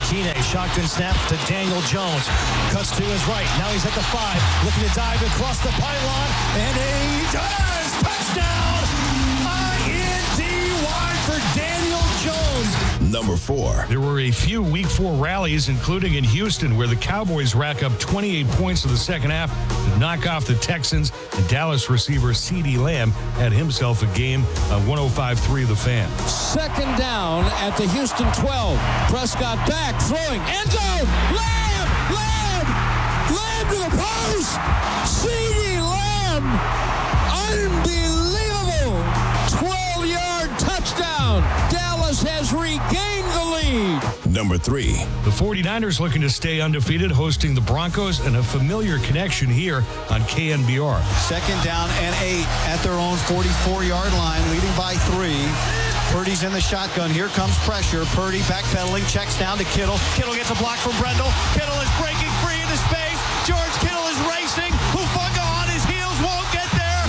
Kine, shotgun snap to Daniel Jones. Cuts to his right. Now he's at the 5. Looking to dive across the pylon. And he does! Touchdown! INT wide for Daniel Jones. Number 4. There were a few Week 4 rallies, including in Houston, where the Cowboys rack up 28 points in the second half to knock off the Texans. And Dallas receiver CeeDee Lamb had himself a game of 105.3 The Fan. Second down at the Houston 12. Prescott back, throwing, end zone. Lamb to the post. CeeDee Lamb, unbelievable. 12-yard touchdown. Dallas has regained the lead. Number 3. The 49ers looking to stay undefeated, hosting the Broncos, and a familiar connection here on KNBR. Second down and 8 at their own 44-yard line, leading by 3. Purdy's in the shotgun. Here comes pressure. Purdy backpedaling, checks down to Kittle. Kittle gets a block from Brendel. Kittle is breaking free into space. George Kittle is racing. Hufanga on his heels, won't get there.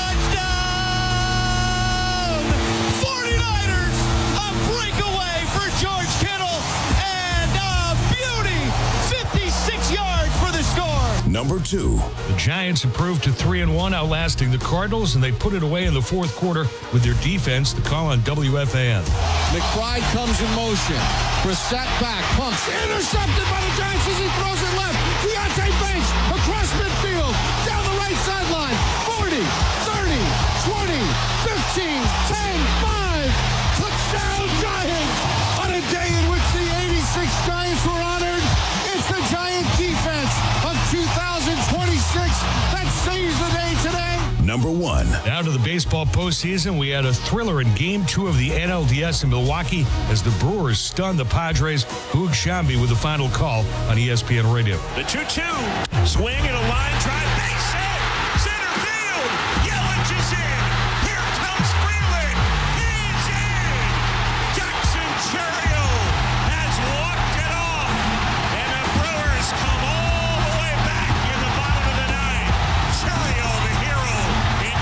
Touchdown! 49ers, a breakaway for George Kittle, and a beauty. 56 yards for the score. Number 2. The Giants improved to 3-1, outlasting the Cardinals, and they put it away in the fourth quarter with their defense. The call on WFAN. McBride comes in motion. Brissett back, pumps, intercepted by the Giants as he throws it left. Deontay Banks across midfield, down the right sideline. 40, 30, 20, 15, 10, 5. Touchdown Giants! On a day in which the 86 Giants were honored, it's the Giant defense of 2026 that saves the day today. Number 1. Down to the baseball postseason, we had a thriller in Game 2 of the NLDS in Milwaukee as the Brewers stunned the Padres. Boog Shambi with the final call on ESPN Radio. The 2-2. Swing and a line drive. Base hit. Center field. Yelich is in. Here comes Freeland. He's in. Jackson Cherio has walked it off. And the Brewers come all the way back in the bottom of the ninth. Cherio, the hero in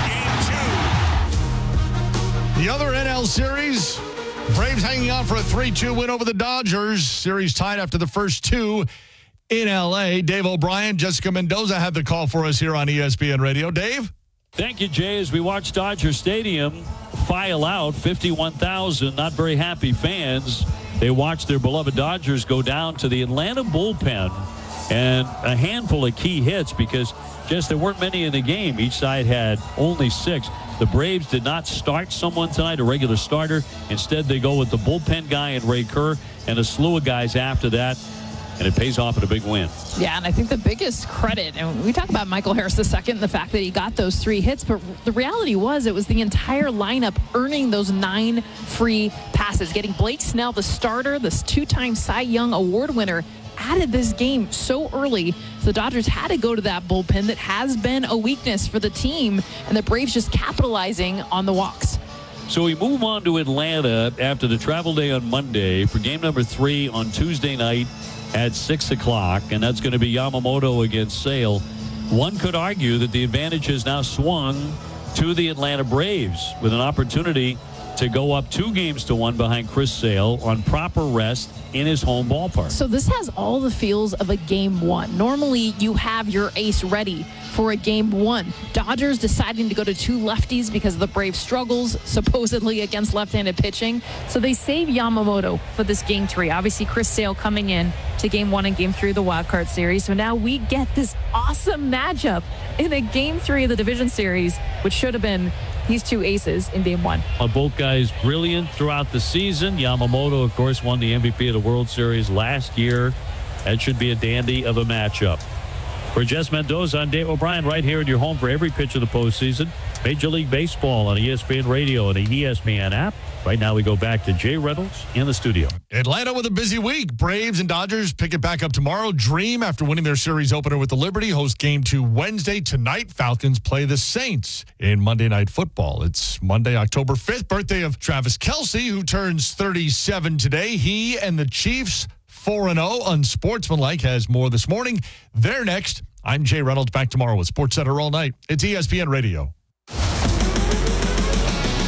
Game 2. The other NL Series, Braves hanging on for a 3-2 win over the Dodgers. Series tied after the first 2 in L.A. Dave O'Brien, Jessica Mendoza had the call for us here on ESPN Radio. Dave? Thank you, Jay. As we watch Dodger Stadium file out, 51,000 not very happy fans. They watch their beloved Dodgers go down to the Atlanta bullpen, and a handful of key hits because just there weren't many in the game. Each side had only 6. The Braves did not start someone tonight, a regular starter. Instead, they go with the bullpen guy and Ray Kerr and a slew of guys after that. And it pays off in a big win. Yeah, and I think the biggest credit, and we talk about Michael Harris II, the fact that he got those 3 hits, but the reality was it was the entire lineup earning those 9 free passes. Getting Blake Snell, the starter, this 2-time Cy Young Award winner, added this game so early. The Dodgers had to go to that bullpen that has been a weakness for the team, and the Braves just capitalizing on the walks. So we move on to Atlanta after the travel day on Monday for game number 3 on Tuesday night at 6 o'clock, and that's going to be Yamamoto against Sale. One could argue that the advantage has now swung to the Atlanta Braves with an opportunity to go up 2-1 behind Chris Sale on proper rest in his home ballpark. So this has all the feels of a game 1. Normally you have your ace ready for a game 1. Dodgers deciding to go to 2 lefties because of the Braves' struggles supposedly against left-handed pitching. So they save Yamamoto for this game 3. Obviously Chris Sale coming in to game 1 and game 3 of the Wild Card Series. So now we get this awesome matchup in a game 3 of the Division Series, which should have been these 2 aces in game 1. Both guys brilliant throughout the season. Yamamoto, of course, won the MVP of the World Series last year. That should be a dandy of a matchup. For Jess Mendoza, I'm Dave O'Brien, right here in your home for every pitch of the postseason. Major League Baseball on ESPN Radio and the ESPN app. Right now we go back to Jay Reynolds in the studio. Atlanta with a busy week. Braves and Dodgers pick it back up tomorrow. Dream, after winning their series opener with the Liberty, host game 2 Wednesday. Tonight, Falcons play the Saints in Monday Night Football. It's Monday, October 5th, birthday of Travis Kelce, who turns 37 today. He and the Chiefs 4-0, unsportsmanlike, has more this morning. They're next. I'm Jay Reynolds, back tomorrow with SportsCenter all night. It's ESPN Radio.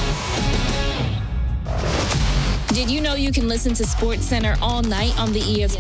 Did you know you can listen to SportsCenter all night on the ESPN